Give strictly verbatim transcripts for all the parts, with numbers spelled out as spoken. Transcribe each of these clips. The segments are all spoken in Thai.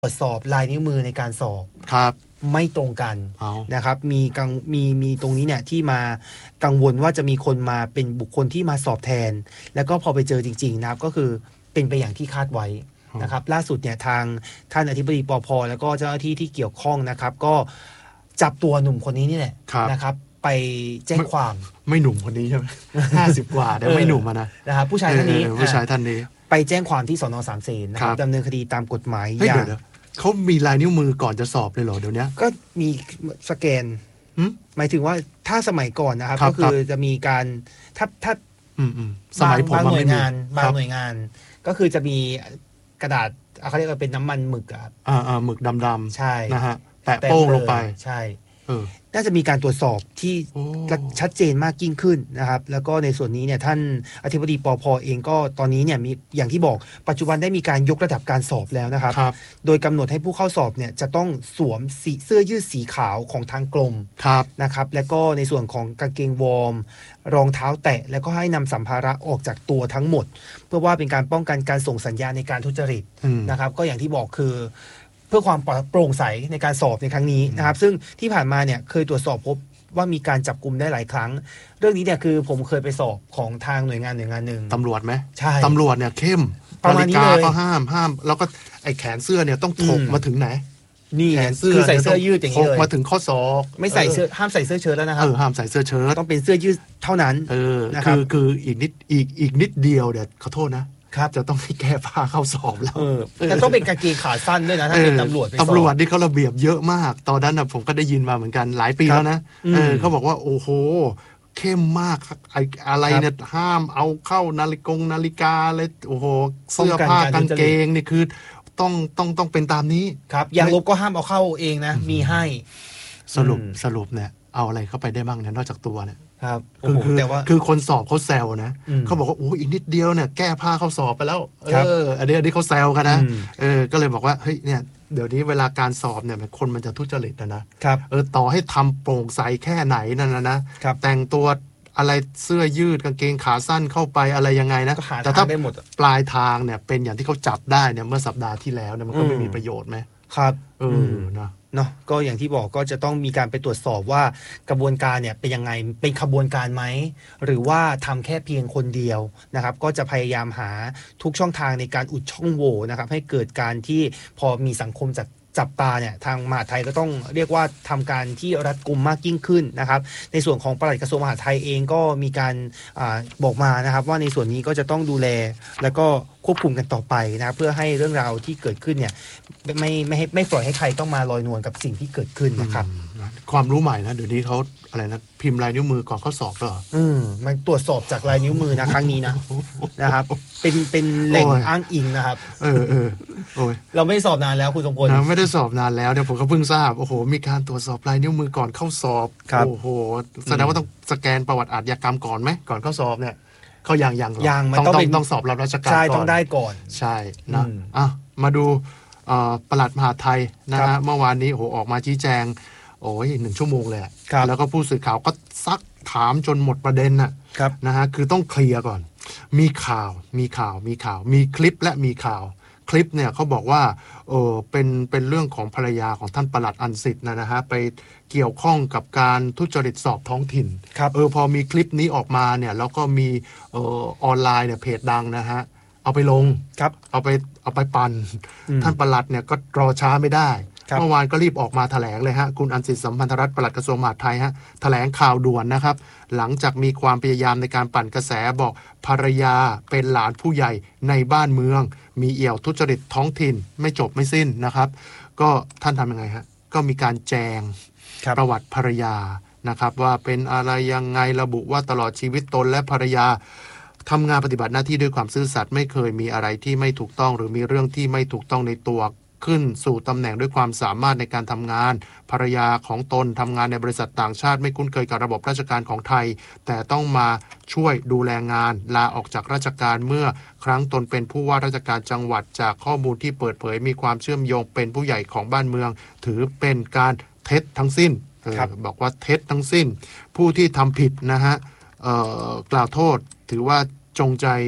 ตรวจสอบลายนิ้วมือในการสอบครับไม่ตรงกันนะครับมีกังมีมีตรงนี้เนี่ยที่มากังวลว่าจะมีคนมาเป็นบุคคลที่มาสอบแทนแล้วก็พอไปเจอจริงๆนะครับก็คือเป็นไปอย่างที่คาดไว้นะครับล่าสุดเนี่ยทางท่านอธิบดีปภแล้วก็เจ้าหน้าที่ที่เกี่ยวข้องนะครับก็จับตัวหนุ่มคนนี้นี่แหละนะครับไปแจ้งความไม่หนุ่มคนนี้ใช่ไหมห้าสิบกว่าแต่ไม่หนุ่มนะนะครับผู้ชายท่านนี้ผู้ชายท่านนี้ไปแจ้งความที่สน.สามเสนนะครับดำเนินคดีตามกฎหมายอย่างเขามีลายนิ้วมือก่อนจะสอบเลยเหรอเดี๋ยวนี้ก็มีสแกนหมายถึงว่าถ้าสมัยก่อนนะครับก็คือจะมีการถ้าถ้าสมัยผมบางหน่วยงานบางหน่วยงานก็คือจะมีกระดาษเขาเรียกว่าเป็นน้ำมันหมึกครับอ่าหมึกดำๆใช่นะฮะแปะโป้งลงไปใช่น่าจะมีการตรวจสอบที่ชัดเจนมากยิ่งขึ้นนะครับแล้วก็ในส่วนนี้เนี่ยท่านอธิบดีปภเองก็ตอนนี้เนี่ยมีอย่างที่บอกปัจจุบันได้มีการยกระดับการสอบแล้วนะครับโดยกำหนดให้ผู้เข้าสอบเนี่ยจะต้องสวมเสื้อยืดสีขาวของทางกรมนะครับแล้วก็ในส่วนของกางเกงวอร์มรองเท้าแตะแล้วก็ให้นำสัมภาระออกจากตัวทั้งหมดเพื่อว่าเป็นการป้องกันการส่งสัญญาณในการทุจริตนะครับก็อย่างที่บอกคือเพื่อความโปร่งใสในการสอบในครั้งนี้นะครับซึ่งที่ผ่านมาเนี่ยเคยตรวจสอบพบว่ามีการจับกลุ่มได้หลายครั้งเรื่องนี้เนี่ยคือผมเคยไปสอบของทางหน่วยงานหน่วยงานหนึ่งตำรวจไหมใช่ตำรวจเนี่ยเข้มประมาณนี้เลยก็ห้ามห้ามแล้วก็ไอ้แขนเสื้อเนี่ยต้องถกมาถึงไหนนี่แขนเสื้อคือใส่เสื้อยืดอย่างนี้เลยมาถึงข้อศอกไม่ใส่เสื้อห้ามใส่เสื้อเชิ้ตแล้วนะครับเออห้ามใส่เสื้อเชิ้ตต้องเป็นเสื้อยืดเท่านั้นเออคือคืออีกนิดอีกอีกนิดเดียวเดี๋ยวขอโทษนะครับจะต้องให้แก้ผ้าเข้าสอบแล้วแต่ต้องเป็นกางเกงขาสั้นด้วยนะถ้าเป็นตำรวจตำรวจนี่เขาระเบียบเยอะมากตอนนั้นนะผมก็ได้ยินมาเหมือนกันหลายปีแล้วนะเออเขาบอกว่าโอ้โหเข้มมากไออะไรเนี่ยห้ามเอาเข้านาฬิกงนาฬิกาเลยโอ้โหเสื้อผ้ากางเกงนี่คือต้องต้องต้องเป็นตามนี้ครับอย่างลบก็ห้ามเอาเข้าเองนะมีให้สรุปสรุปเนี่ยเอาอะไรเข้าไปได้บ้างเนี่ยนอกจากตัวเนี่ยครับคือคือคือคนสอบเขาแซวนะเขาบอกว่าโอ้อีกนิดเดียวเนี่ยแก้ผ้าเข้าสอบไปแล้วเอออันนี้อันนี้เขาแซวกันนะเออก็เลยบอกว่าเฮ้ยเนี่ยเดี๋ยวนี้เวลาการสอบเนี่ยคนมันจะทุจริตนะนะครับเออต่อให้ทำโปร่งใสแค่ไหนนั่นนะนะแต่งตัวอะไรเสื้อยืดกางเกงขาสั้นเข้าไปอะไรยังไงนะแต่ถ้าปลายทางเนี่ยเป็นอย่างที่เขาจับได้เนี่ยเมื่อสัปดาห์ที่แล้วเนี่ยมันก็ไม่มีประโยชน์ไหมครับเออนะเนาะก็อย่างที่บอกก็จะต้องมีการไปตรวจสอบว่ากระบวนการเนี่ยเป็นยังไงเป็นขบวนการไหมหรือว่าทำแค่เพียงคนเดียวนะครับก็จะพยายามหาทุกช่องทางในการอุดช่องโหว่นะครับให้เกิดการที่พอมีสังคมจัดจับตาเนี่ยทางมหาดไทยก็ต้องเรียกว่าทำการที่รัดกุมมากยิ่งขึ้นนะครับในส่วนของปลัดกระทรวงมหาดไทยเองก็มีการอาบอกมานะครับว่าในส่วนนี้ก็จะต้องดูแลแล้วก็ควบคุมกันต่อไปนะเพื่อให้เรื่องราวที่เกิดขึ้นเนี่ยไม่ไม่ให้ไม่ปล่อยให้ใครต้องมาลอยนวลกับสิ่งที่เกิดขึ้นนะครับความรู้ใหม่นะเดี๋ยวนี้เขาอะไรนะพิมพ์ลายนิ้วมือก่อนข้อสอบเหรออืมมันตรวจสอบจากลายนิ้วมือนะครั้งนี้นะนะครับเป็นเป็นแหล่งอ้างอิงนะครับเออเออโอ้ยเราไม่สอบนานแล้วคุณสมพลนะไม่ได้สอบนานแล้วเดี๋ยวผมก็เพิ่งทราบโอ้โหมีการตรวจสอบลายนิ้วมือก่อนเข้าสอบโอ้โหแสดงว่าต้องสแกนประวัติอาชญากรรมก่อนไหมก่อนเข้าสอบเนี่ยเขาอย่างอย่างอย่างมันต้องต้องสอบรับราชการก่อนใช่ต้องได้ก่อนใช่นะอ่ะมาดูปลัดมหาดไทยนะฮะเมื่อวานนี้โอ้โหออกมาชี้แจงโอ้ยหนึ่งชั่วโมงเลยแล้วก็ผู้สื่อข่าวก็ซักถามจนหมดประเด็นน่ะนะฮะคือต้องเคลียร์ก่อนมีข่าวมีข่าวมีข่าวมีคลิปและมีข่าวคลิปเนี่ยเขาบอกว่าเออเป็นเป็นเรื่องของภรรยาของท่านปลัดอันสิทธิ์นะฮะไปเกี่ยวข้องกับการทุจริตสอบท้องถิ่นเออพอมีคลิปนี้ออกมาเนี่ยแล้วก็มีเออออนไลน์เนี่ยเพจดังนะฮะเอาไปลงครับเอาไปเอาไปปั่นท่านปลัดเนี่ยก็รอช้าไม่ได้เมื่อวานก็รีบออกมาแถลงเลยฮะคุณอันสิทธิ์สัมพันธรัตน์ปลัดกระทรวงมหาดไทยฮะแถลงข่าวด่วนนะครับหลังจากมีความพยายามในการปั่นกระแสบอกภรรยาเป็นหลานผู้ใหญ่ในบ้านเมืองมีเอี่ยวทุจริตท้องถิ่นไม่จบไม่สิ้นนะครับก็ท่านทำยังไงฮะก็มีการแจงประวัติภรรยานะครับว่าเป็นอะไรยังไงระบุว่าตลอดชีวิตตนและภรรยาทำงานปฏิบัติหน้าที่ด้วยความซื่อสัตย์ไม่เคยมีอะไรที่ไม่ถูกต้องหรือมีเรื่องที่ไม่ถูกต้องในตัวขึ้นสู่ตำแหน่งด้วยความสามารถในการทำงานภรรยาของตนทำงานในบริษัทต่างชาติไม่คุ้นเคยกับระบบราชการของไทยแต่ต้องมาช่วยดูแลงานลาออกจากราชการเมื่อครั้งตนเป็นผู้ว่าราชการจังหวัดจากข้อมูลที่เปิดเผยมีความเชื่อมโยงเป็นผู้ใหญ่ของบ้านเมืองถือเป็นการเท็จทั้งสิ้นบอกว่าเท็จทั้งสิ้นผู้ที่ทำผิดนะฮะกล่าวโทษถือว่าจงใจ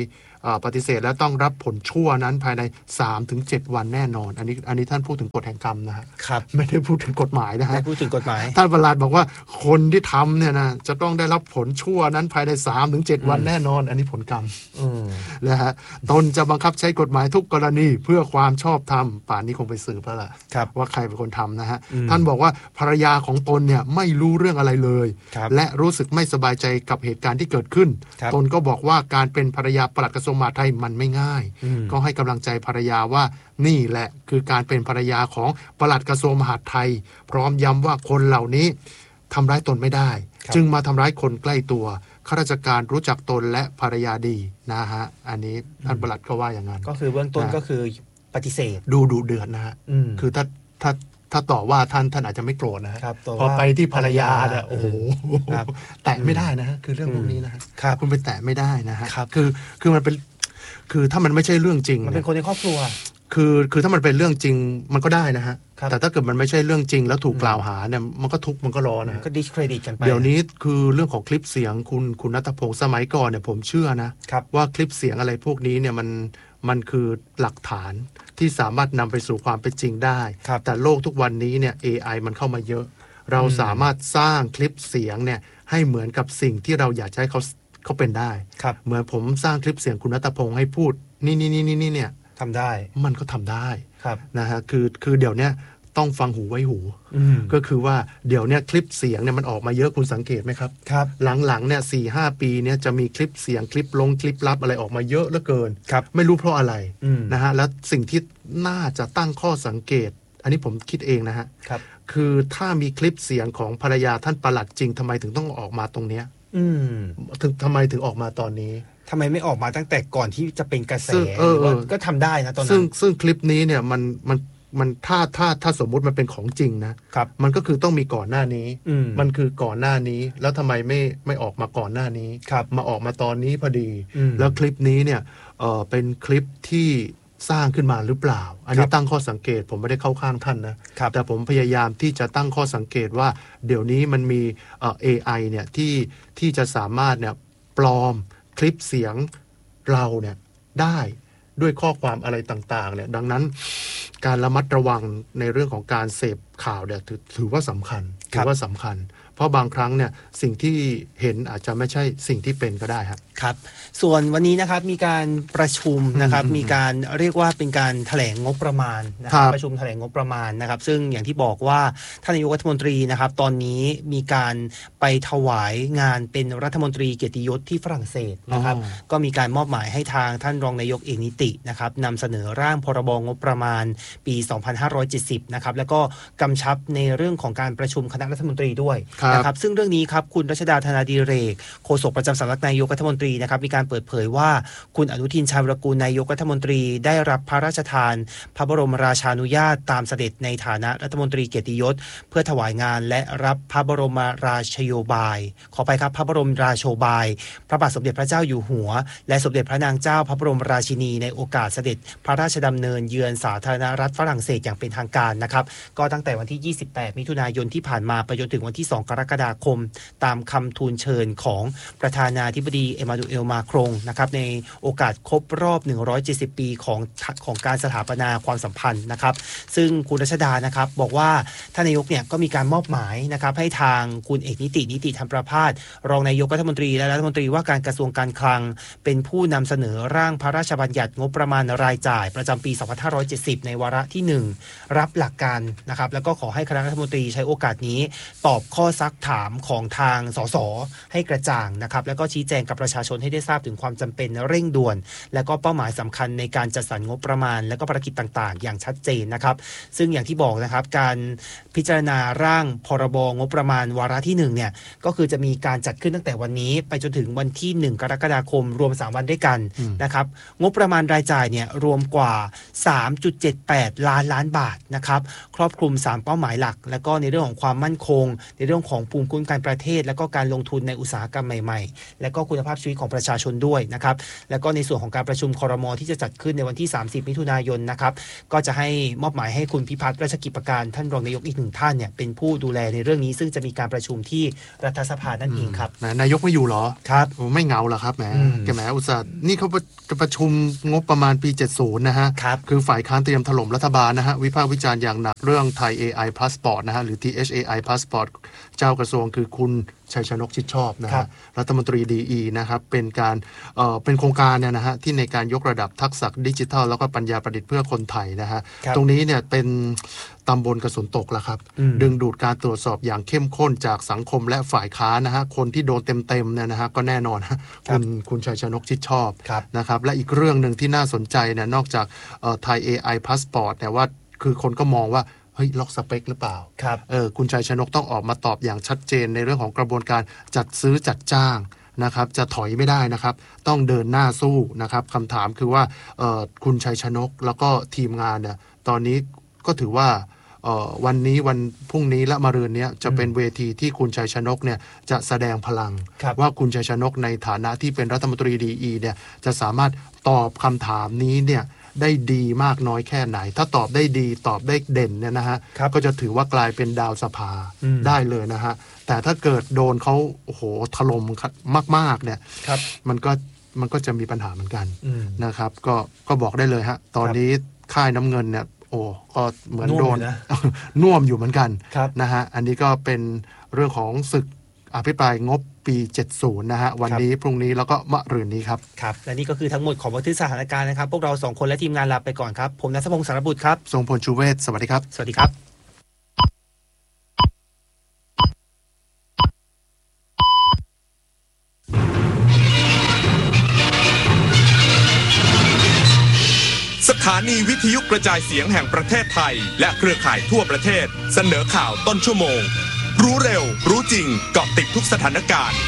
ปฏิเสธและต้องรับผลชั่วนั้นภายใน สามถึงเจ็ด วันแน่นอนอันนี้อันนี้ท่านพูดถึงกฎแห่งกรรมนะฮะครับไม่ได้พูดถึงกฎหมายนะฮะไม่พูดถึงกฎหมายท่านประหลัดบอกว่าคนที่ทำเนี่ยนะจะต้องได้รับผลชั่วนั้นภายใน สามถึงเจ็ด วันแน่นอนอันนี้ผลกรรมนะฮะตนจะบังคับใช้กฎหมายทุกกรณีเพื่อความชอบธรรมป่านนี้คงไปสืบแล้วล่ะว่าใครเป็นคนทำนะฮะท่านบอกว่าภรรยาของตนเนี่ยไม่รู้เรื่องอะไรเลยและรู้สึกไม่สบายใจกับเหตุการณ์ที่เกิดขึ้นตนก็บอกว่าการเป็นภรรยาปลัดกระทรวงมหาดไทยมันไม่ง่ายก็ให้กำลังใจภรรยาว่านี่แหละคือการเป็นภรรยาของปลัดกระทรวงมหาดไทยพร้อมย้ำว่าคนเหล่านี้ทำร้ายตนไม่ได้จึงมาทำร้ายคนใกล้ตัวข้าราชการรู้จักตนและภรรยาดีนะฮะอันนี้ท่านปลัดก็ว่าอย่างนั้นก็คือเบื้องต้นก็คือปฏิเสธดูดูเดือดนะฮะคือถ้าถ้าถ้าต่อว่าท่านท่านอาจจะไม่โกรธนะฮะพอไปที่ภรรยาเนี่ยโอ้โหแตะไม่ได้นะฮะคือเรื่องพวกนี้นะฮะคุณไปแตะไม่ได้นะฮะคือคือมันเป็นคือถ้ามันไม่ใช่เรื่องจริงมันเป็นคนในครอบครัวคือคือถ้ามันเป็นเรื่องจริงมันก็ได้นะฮะแต่ถ้าเกิดมันไม่ใช่เรื่องจริงแล้วถูกกล่าวหาเนี่ยมันก็ทุกข์มันก็ร้อนนะก็ดิสเครดิตกันไปเดี๋ยวนี้คือเรื่องของคลิปเสียงคุณคุณณัฐพงศ์สมัยก่อนเนี่ยผมเชื่อนะว่าคลิปเสียงอะไรพวกนี้เนี่ยมันมันคือหลักฐานที่สามารถนำไปสู่ความเป็นจริงได้แต่โลกทุกวันนี้เนี่ย เอ ไอ มันเข้ามาเยอะเราสามารถสร้างคลิปเสียงเนี่ยให้เหมือนกับสิ่งที่เราอยากให้เขาเขาเป็นได้เหมือนผมสร้างคลิปเสียงคุณณัฐพงศ์ให้พูดนี่นี่นี่นี่เนี่ยทำได้มันก็ทำได้นะฮะคือคือเดี๋ยวนี้ต้องฟังหูไว้หูก็คือว่าเดี๋ยวนี้คลิปเสียงเนี่ยมันออกมาเยอะคุณสังเกตไหมครับครับหลังๆเนี่ยสี่ห้าปีเนี่ยจะมีคลิปเสียงคลิปลงคลิปลับอะไรออกมาเยอะเหลือเกินไม่รู้เพราะอะไรนะฮะแล้วสิ่งที่น่าจะตั้งข้อสังเกตอันนี้ผมคิดเองนะฮะครับคือถ้ามีคลิปเสียงของภรรยาท่านปลัดจริงทำไมถึงต้องออกมาตรงเนี้ยถึงทำไมถึงออกมาตอนนี้ทำไมไม่ออกมาตั้งแต่ก่อนที่จะเป็นกระแสก็ทำได้นะตอนนั้นซึ่งซึ่งคลิปนี้เนี่ยมันมันมันถ้าถ้าถ้าสมมุติมันเป็นของจริงนะครับมันก็คือต้องมีก่อนหน้านี้มันคือก่อนหน้านี้แล้วทำไมไม่ไม่ออกมาก่อนหน้านี้มาออกมาตอนนี้พอดีแล้วคลิปนี้เนี่ยเออเป็นคลิปที่สร้างขึ้นมาหรือเปล่าอันนี้ตั้งข้อสังเกตผมไม่ได้เข้าข้างท่านนะแต่ผมพยายามที่จะตั้งข้อสังเกตว่าเดี๋ยวนี้มันมีเอ่อ เอ ไอ เนี่ยที่ที่จะสามารถเนี่ยปลอมคลิปเสียงเราเนี่ยได้ด้วยข้อความอะไรต่างๆเนี่ยดังนั้นการระมัดระวังในเรื่องของการเสพข่าวเนี่ยถือถือว่าสำคัญถือว่าสำคัญเพราะบางครั้งเนี่ยสิ่งที่เห็นอาจจะไม่ใช่สิ่งที่เป็นก็ได้ครับครับส่วนวันนี้นะครับมีการประชุมนะครับมีการเรียกว่าเป็นการแถลงงบประมาณนะครับประชุมแถลงงบประมาณนะครับซึ่งอย่างที่บอกว่าท่านนายกรัฐมนตรีนะครับตอนนี้มีการไปถวายงานเป็นรัฐมนตรีเกียรติยศที่ฝรั่งเศสนะครับก็มีการมอบหมายให้ทางท่านรองนายกเอกนิตินะครับนำเสนอร่างพรบงบประมาณปีสองพันห้าร้อยเจ็ดสิบนะครับแล้วก็กำชับในเรื่องของการประชุมคณะรัฐมนตรีด้วยนะครับซึ่งเรื่องนี้ครับคุณรัชดาธนาดิเรกโฆษกประจำสำนักนายกรัฐมนตรีนะครับมีการเปิดเผยว่าคุณอนุทินชาญวิรากูลนายกรัฐมนตรีได้รับพระราชทานพระบรมราชานุญาตตามเสด็จในฐานะรัฐมนตรีเกียรติยศเพื่อถวายงานและรับพระบรมราชโยบายขอไปครับพระบรมราโชบายพระบาทสมเด็จพระเจ้าอยู่หัวและสมเด็จพระนางเจ้าพระบรมราชินีในโอกาสเสด็จพระราชดำเนินเยือนสาธารณรัฐฝรั่งเศสอย่างเป็นทางการนะครับก็ตั้งแต่วันที่ยี่สิบแปดมิถุนายนที่ผ่านมาไปจนถึงวันที่สองกรกฎาคมตามคำทูลเชิญของประธานาธิบดีเอมานูเอลมาครงนะครับในโอกาสครบรอบหนึ่งร้อยเจ็ดสิบปีของของการสถาปนาความสัมพันธ์นะครับซึ่งคุณรัชดานะครับบอกว่าท่านนายกเนี่ยก็มีการมอบหมายนะครับให้ทางคุณเอกนิตินิติธรรมประภาสรองนายกรัฐมนตรีและรัฐมนตรีว่าการกระทรวงการคลังเป็นผู้นำเสนอร่างพระราชบัญญัติงบประมาณรายจ่ายประจำปีสองพันห้าร้อยเจ็ดสิบในวาระที่หนึ่งรับหลักการนะครับแล้วก็ขอให้คณะรัฐมนตรีใช้โอกาสนี้ตอบข้อซักถามของทางสสให้กระจ่างนะครับแล้วก็ชี้แจงกับประชาชนให้ได้ทราบถึงความจำเป็นเร่งด่วนและก็เป้าหมายสำคัญในการจัดสรรงบประมาณและก็ภารกิจต่างๆอย่างชัดเจนนะครับซึ่งอย่างที่บอกนะครับการพิจารณาร่างพรบงบประมาณวาระที่หนึ่งเนี่ยก็คือจะมีการจัดขึ้นตั้งแต่วันนี้ไปจนถึงวันที่หนึ่งกรกฎาคมรวมสามวันด้วยกันนะครับงบประมาณรายจ่ายเนี่ยรวมกว่า สามจุดเจ็ดแปด ล้านล้านบาทนะครับครอบคลุมสามเป้าหมายหลักแล้วก็ในเรื่องของความมั่นคงในเรื่องของของภูมิคุ้มกันประเทศและก็การลงทุนในอุตสาหกรรมใหม่ๆและก็คุณภาพชีวิตของประชาชนด้วยนะครับแล้วก็ในส่วนของการประชุมครม.ที่จะจัดขึ้นในวันที่สามสิบมิถุนายนนะครับก็จะให้มอบหมายให้คุณพิพัฒน์ราชกิจประการท่านรองนายกอีกหนึ่งท่านเนี่ยเป็นผู้ดูแลในเรื่องนี้ซึ่งจะมีการประชุมที่รัฐสภานั่นเองครับนายกไม่อยู่หรอครับไม่เหงาหรอครับแหมแกแหมอุตส่าห์นี่เขาจะประชุมงบประมาณปีเจ็ดสิบนะฮะคือฝ่ายค้านเตรียมถล่มรัฐบาลนะฮะวิพากษ์วิจารณ์อย่างหนักเรื่องไทย เอ ไอ Passport นะฮะหรือ ที เอช เอ ไอ Passport เจ้ากระทรวงคือคุณชัยชนกชิดชอบนะฮะรัฐมนตรี ดี อี นะครับเป็นการเอ่อเป็นโครงการเนี่ยนะฮะที่ในการยกระดับทักษะดิจิทัลแล้วก็ปัญญาประดิษฐ์เพื่อคนไทยนะฮะตรงนี้เนี่ยเป็นตำบลกระสุนตกแล้วครับดึงดูดการตรวจสอบอย่างเข้มข้นจากสังคมและฝ่ายค้านนะฮะคนที่โดนเต็มๆเนี่ยนะฮะก็แน่นอนคุณคุณชัยชนกชิดชอบนะครับและอีกเรื่องหนึ่งที่น่าสนใจเนี่ยนอกจากไทย เอ ไอ Passport เนี่ยว่าคือคนก็มองว่าเฮ้ยล็อกสเปคหรือเปล่าครับเออคุณชัยชนกต้องออกมาตอบอย่างชัดเจนในเรื่องของกระบวนการจัดซื้อจัดจ้างนะครับจะถอยไม่ได้นะครับต้องเดินหน้าสู้นะครับคำถามคือว่าเอ่อคุณชัยชนกแล้วก็ทีมงานเนี่ยตอนนี้ก็ถือว่าเอ่อวันนี้วันพรุ่งนี้และมะรืนนี้จะเป็นเวทีที่คุณชัยชนกเนี่ยจะแสดงพลังว่าคุณชัยชนกในฐานะที่เป็นรัฐมนตรีดีอีเนี่ยจะสามารถตอบคำถามนี้เนี่ยได้ดีมากน้อยแค่ไหนถ้าตอบได้ดีตอบได้เด่นเนี่ยนะฮะก็จะถือว่ากลายเป็นดาวสภาได้เลยนะฮะแต่ถ้าเกิดโดนเขาโอ้โหถล่มมากๆเนี่ยมันก็มันก็จะมีปัญหาเหมือนกันนะครับก็ก็บอกได้เลยฮะตอนนี้ค่ายน้ำเงินเนี่ยโอ้ก็เหมือนโดนน่วมอยู่เหมือนกันนะฮะอันนี้ก็เป็นเรื่องของศึกอภิปรายงบปีเจ็ดสิบนะฮะวันนี้พรุ่งนี้แล้วก็มะรืนนี้ครับครับและนี่ก็คือทั้งหมดของบันทึกสถานการณ์นะครับพวกเราสองคนและทีมงานลาไปก่อนครับผมณัฐพงศ์สารบุตรครับทรงพลชูเวศสวัสดีครับสวัสดีครับสถานีวิทยุกระจายเสียงแห่งประเทศไทยและเครือข่ายทั่วประเทศเสนอข่าวต้นชั่วโมงรู้เร็วรู้จริงเกาะติดทุกสถานการณ์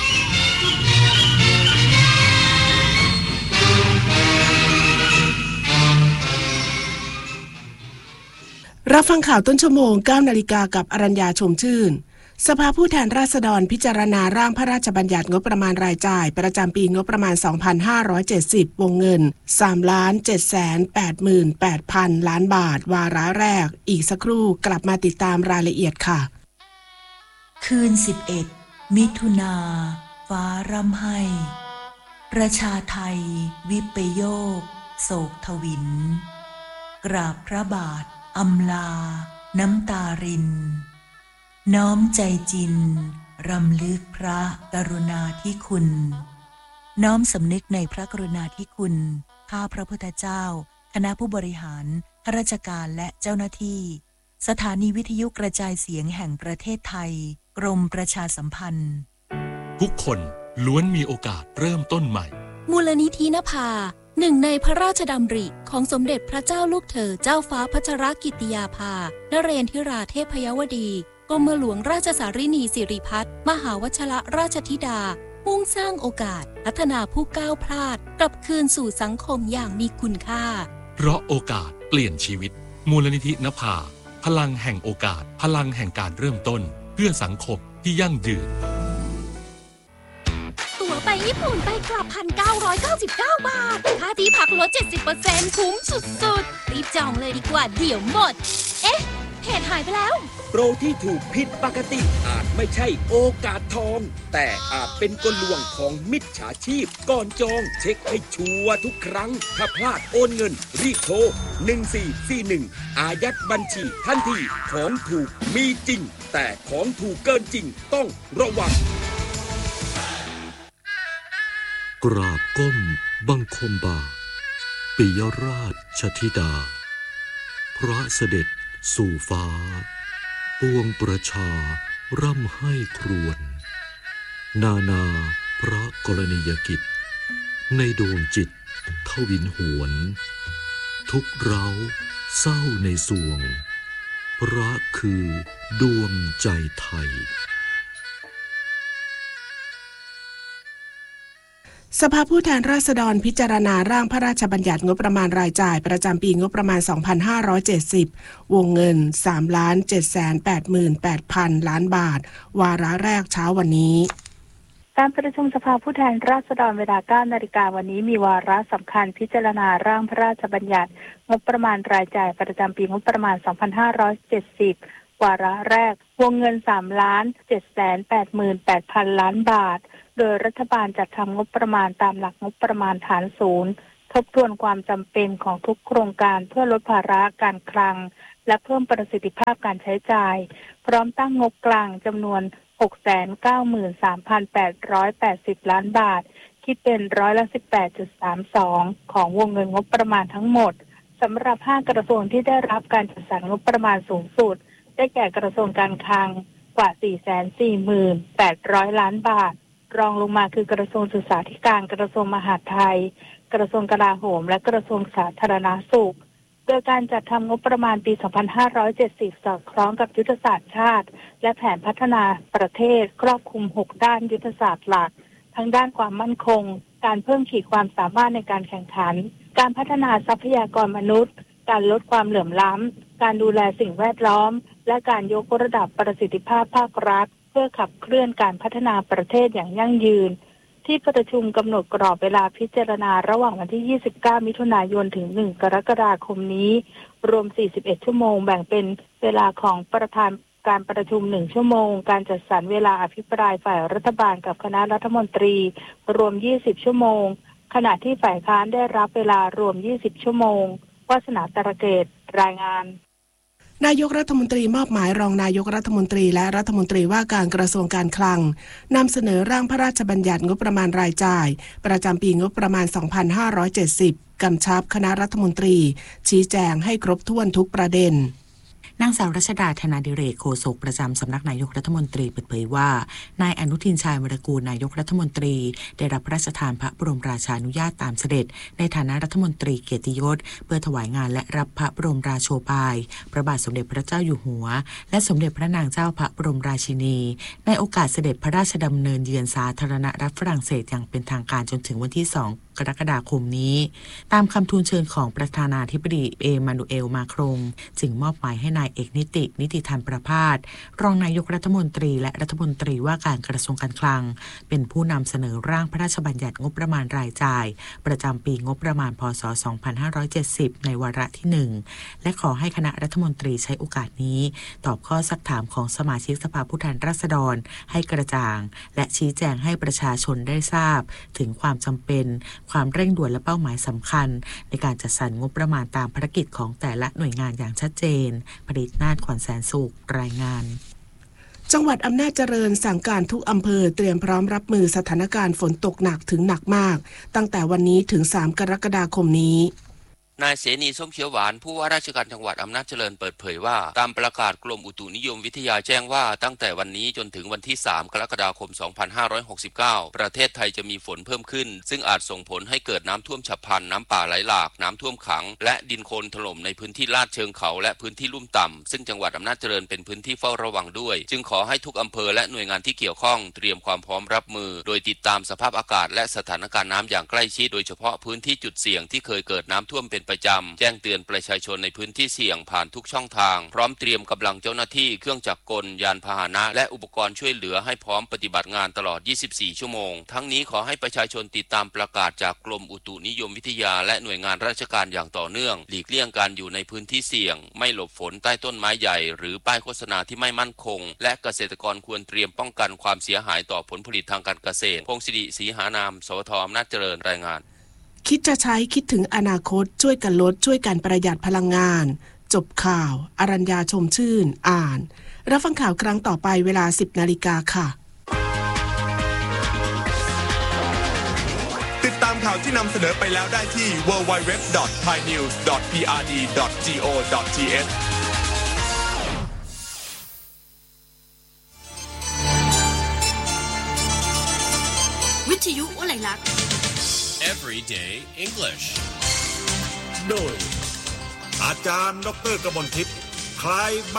รับฟังข่าวต้นชั่วโมง เก้านาฬิกากับอรัญญาชมชื่นสภาผู้แทนราษฎรพิจารณาร่างพระราชบัญญัติงบประมาณรายจ่ายประจำปีงบประมาณ สองพันห้าร้อยเจ็ดสิบ วงเงิน สามล้านเจ็ดแสนแปดหมื่นแปดพัน ล้านบาทวาระแรกอีกสักครู่กลับมาติดตามรายละเอียดค่ะคืนสิบเอ็ดมิถุนาฟ้าร่ำไห้ประชาไทยวิปโยคโศกทวินกราบพระบาทอำลาน้ำตารินน้อมใจจินรำลึกพระกรุณาธิคุณน้อมสำนึกในพระกรุณาธิคุณข้าพระพุทธเจ้าคณะผู้บริหารข้าราชการและเจ้าหน้าที่สถานีวิทยุกระจายเสียงแห่งประเทศไทยกรมประชาสัมพันธ์ทุกคนล้วนมีโอกาสเริ่มต้นใหม่มูลนิธินภาหนึ่งในพระราชดำริของสมเด็จพระเจ้าลูกเธอเจ้าฟ้าพัชรกิติยาภานเรนทิราเทพยวดีกรมหลวงราชสารินีสิริพัฒน์มหาวชรราชธิดามุ่งสร้างโอกาสพัฒนาผู้ก้าวพลาดกลับคืนสู่สังคมอย่างมีคุณค่าเพราะโอกาสเปลี่ยนชีวิตมูลนิธินภาพลังแห่งโอกาสพลังแห่งการเริ่มต้นเพื่อสังคมที่ยั่งยืนตั๋วไปญี่ปุ่นไปกลับ หนึ่งพันเก้าร้อยเก้าสิบเก้า บาทค่าที่พักลด เจ็ดสิบเปอร์เซ็นต์ คุ้มสุดๆรีบจองเลยดีกว่าเดี๋ยวหมดเอ๊ะเพจหายไปแล้วโปรที่ถูกผิดปกติอาจไม่ใช่โอกาสทองแต่อาจเป็นกลลวงของมิจฉาชีพก่อนจองเช็คให้ชัวร์ทุกครั้งถ้าพลาดโอนเงินรีบโทรหนึ่งสี่สี่หนึ่งอายัดบัญชีทันทีของถูกมีจริงแต่ของถูกเกินจริงต้องระวังกราบก้มบังคมบาทปิยราชธิดาพระเสด็จสู่ฟ้าปวงประชาร่ำไห้ครวญนานาพระกรณียกิจในดวงจิตทวินหวนทุกเร้าเศร้าในสวงพระคือดวงใจไทยสภาผู้แทนราษฎรพิจารณาร่างพระราชบัญญัติงบประมาณรายจ่ายประจำปีงบประมาณ สองพันห้าร้อยเจ็ดสิบ วงเงิน สามล้านเจ็ดแสนแปดหมื่นแปดพัน ล้านบาทวาระแรกเช้าวันนี้การประชุมสภาผู้แทนราษฎรเวลา เก้านาฬิกา วันนี้มีวาระสำคัญพิจารณาร่างพระราชบัญญัติงบประมาณรายจ่ายประจำปีงบประมาณ สองพันห้าร้อยเจ็ดสิบ วาระแรกวงเงิน สามล้านเจ็ดแสนแปดหมื่นแปดพัน ล้านบาทโดยรัฐบาลจัดทำงบประมาณตามหลักงบประมาณฐานศูนย์ทบทวนความจำเป็นของทุกโครงการเพื่อลดภาระการคลังและเพิ่มประสิทธิภาพการใช้จ่ายพร้อมตั้งงบกลางจำนวน หกแสนเก้าหมื่นสามพันแปดร้อยแปดสิบ ล้านบาทคิดเป็นร้อยละ สิบแปดจุดสามสอง ของวงเงินงบประมาณทั้งหมดสำหรับห้ากระทรวงที่ได้รับการจัดสรรงบประมาณสูงสุดได้แก่กระทรวงการคลังกว่า สี่แสนสี่หมื่นแปดร้อย ล้านบาทรองลงมาคือกระทรวงศึกษาธิการกระทรวงมหาดไทยกระทรวงกลาโหมและกระทรวงสาธารณสุขโดยการจัดทำงบประมาณปี สองพันห้าร้อยเจ็ดสิบ สอดคล้องกับยุทธศาสตร์ชาติและแผนพัฒนาประเทศครอบคลุมหกด้านยุทธศาสตร์หลักทั้งด้านความมั่นคงการเพิ่มขีดความสามารถในการแข่งขันการพัฒนาทรัพยากรมนุษย์การลดความเหลื่อมล้ำการดูแลสิ่งแวดล้อมและการยกระดับประสิทธิภาพภาครัฐเพื่อขับเคลื่อนการพัฒนาประเทศอย่างยั่งยืนที่ประชุมกำหนดกรอบเวลาพิจารณาระหว่างวันที่ ยี่สิบเก้า มิถุนายนถึง หนึ่ง กรกฎาคมนี้รวม สี่สิบเอ็ด ชั่วโมงแบ่งเป็นเวลาของประธานการประชุม หนึ่ง ชั่วโมงการจัดสรรเวลาอภิปรายฝ่ายรัฐบาลกับคณะรัฐมนตรีรวม ยี่สิบ ชั่วโมงขณะที่ฝ่ายค้านได้รับเวลารวม ยี่สิบ ชั่วโมงวาสนาตระเกตรายงานนายกรัฐมนตรีมอบหมายรองนายกรัฐมนตรีและรัฐมนตรีว่าการกระทรวงการคลังนำเสนอร่างพระราชบัญญัติงบประมาณรายจ่ายประจำปีงบประมาณ สองพันห้าร้อยเจ็ดสิบ กำชับคณะรัฐมนตรีชี้แจงให้ครบถ้วนทุกประเด็นนางสาวรัชดาธนาดิเรกโฆษกประจำสำนักนายกรัฐมนตรีเปิดเผยว่านายอนุทินชาญวรกูลนายกรัฐมนตรีได้รับพระราชทานพระบรมราชานุญาตตามเสด็จในฐานะรัฐมนตรีเกียรติยศเพื่อถวายงานและรับพระบรมราโชบายพระบาทสมเด็จพระเจ้าอยู่หัวและสมเด็จพระนางเจ้าพระบรมราชินีในโอกาสเสด็จพระราชดำเนินเยือนสาธารณรัฐฝรั่งเศสอย่างเป็นทางการจนถึงวันที่สองกรกฎาคมนี้ตามคำทูลเชิญของประธานาธิบดีเอมานูเอลมาครงจึงมอบหมายให้นายเอกนิตินิติธรรมประภาสรองนายกรัฐมนตรีและรัฐมนตรีว่าการกระทรวงการคลังเป็นผู้นำเสนอร่างพระราชบัญญัติงบประมาณรายจ่ายประจำปีงบประมาณพ.ศ. สองพันห้าร้อยเจ็ดสิบในวาระที่หนึ่งและขอให้คณะรัฐมนตรีใช้โอกาสนี้ตอบข้อซักถามของสมาชิกสภาผู้แทนราษฎรให้กระจ่างและชี้แจงให้ประชาชนได้ทราบถึงความจำเป็นความเร่งด่วนและเป้าหมายสำคัญในการจัดสรรงบประมาณตามภารกิจของแต่ละหน่วยงานอย่างชัดเจนผลิตนาฏขวัญแสนสุขรายงานจังหวัดอำนาจเจริญสั่งการทุกอำเภอเตรียมพร้อมรับมือสถานการณ์ฝนตกหนักถึงหนักมากตั้งแต่วันนี้ถึงสามกรกฎาคมนี้นายเสนีส้มเขียวหวานผู้ว่าราชการจังหวัดอำนาจเจริญเปิดเผยว่าตามประกาศกรมอุตุนิยมวิทยาแจ้งว่าตั้งแต่วันนี้จนถึงวันที่สามกรกฎาคมสองพันห้าร้อยหกสิบเก้าประเทศไทยจะมีฝนเพิ่มขึ้นซึ่งอาจส่งผลให้เกิดน้ำท่วมฉับพลันน้ำป่าไหลหลากน้ำท่วมขังและดินโคลนถล่มในพื้นที่ลาดเชิงเขาและพื้นที่ลุ่มต่ำซึ่งจังหวัดอำนาจเจริญเป็นพื้นที่เฝ้าระวังด้วยจึงขอให้ทุกอำเภอและหน่วยงานที่เกี่ยวข้องเตรียมความพร้อมรับมือโดยติดตามสภาพอากาศและสถานการณ์น้ำอย่างใกล้ชิดโดยเฉพาะพื้นที่จุดเสี่ยงที่เคยเกิดน้ำท่วมเป็นประจำแจ้งเตือนประชาชนในพื้นที่เสี่ยงผ่านทุกช่องทางพร้อมเตรียมกำลังเจ้าหน้าที่เครื่องจักรกลยานพาหนะและอุปกรณ์ช่วยเหลือให้พร้อมปฏิบัติงานตลอดยี่สิบสี่ชั่วโมงทั้งนี้ขอให้ประชาชนติดตามประกาศจากกรมอุตุนิยมวิทยาและหน่วยงานราชการอย่างต่อเนื่องหลีกเลี่ยงการอยู่ในพื้นที่เสี่ยงไม่หลบฝนใต้ต้นไม้ใหญ่หรือป้ายโฆษณาที่ไม่มั่นคงและเกษตรกรควรเตรียมป้องกันความเสียหายต่อผลผลิตทางการเกษตรพงศิริศรีหานามสวทอำนาจเจริญรายงานคิดจะใช้คิดถึงอนาคตช่วยกันลดช่วยกันประหยัดพลังงานจบข่าวอรัญญาชมชื่นอ่านรับฟังข่าวครั้งต่อไปเวลา สิบนาฬิกาค่ะติดตามข่าวที่นำเสนอไปแล้วได้ที่ ดับเบิลยู ดับเบิลยู ดับเบิลยู ดอท ไทยนิวส์ ดอท พี อาร์ ดี ดอท จี โอ ดอท ที เอชวิทยุอะไรลักษณ์ Everyday English โดยอาจารย์ดร.กมลทิพย์คล้าย